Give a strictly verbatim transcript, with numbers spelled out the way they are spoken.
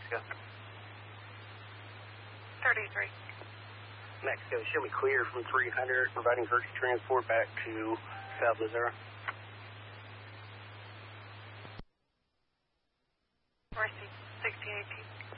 Mexico. thirty-three. Mexico, show me clear from three hundred, providing emergency transport back to South Missouri. Mercy, sixteen eighteen.